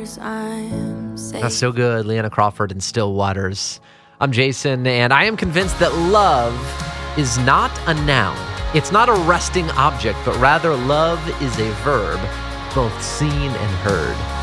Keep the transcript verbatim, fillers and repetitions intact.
days I'm safe. That's so good, Leanna Crawford and Still Waters. I'm Jason, and I am convinced that love is not a noun. It's not a resting object, but rather love is a verb, both seen and heard.